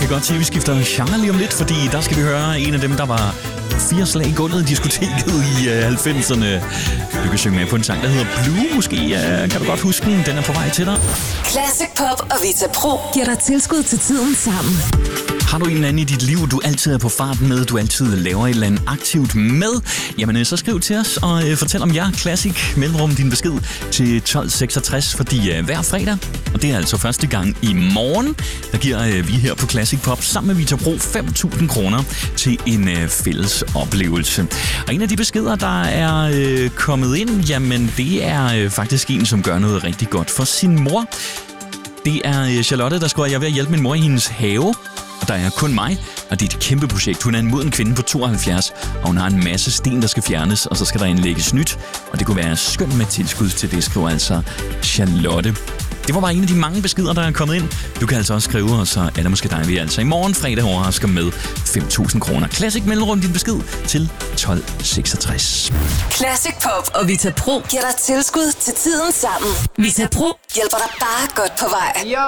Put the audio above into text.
kan godt se, at vi skifter genre lige om lidt, fordi der skal vi høre en af dem, der var 4 slag i gulvet i diskoteket i 90'erne. Du kan synge med på en sang, der hedder Blue. Måske kan du godt huske den. Den er på vej til dig. Classic Pop og Vita Pro giver dig tilskud til tiden sammen. Har du en eller anden i dit liv, du altid er på farten med, du altid laver et eller andet aktivt med, jamen så skriv til os og fortæl om jer. Classic mellemrum din besked til 1266, fordi hver fredag, og det er altså første gang i morgen, der giver vi her på Classic Pop sammen med Vita Pro 5.000 kroner til en fælles oplevelse. Og en af de beskeder, der er kommet ind, jamen det er faktisk en, som gør noget rigtig godt for sin mor. Det er Charlotte, der skriver, at jeg er ved at hjælpe min mor i hendes have. Og der er kun mig, og det er et kæmpe projekt. Hun er en moden kvinde på 72, og hun har en masse sten, der skal fjernes, og så skal der indlægges nyt. Og det kunne være skønt med tilskud til det, skriver altså Charlotte. Det var bare en af de mange beskeder, der er kommet ind. Du kan altså også skrive, og så er der måske dig, vi altså i morgen fredag overrasker med 5.000 kroner. Classic mellemrum din besked til 1266. Classic Pop og Vita Pro giver dig tilskud til tiden sammen. Vita Pro hjælper dig bare godt på vej.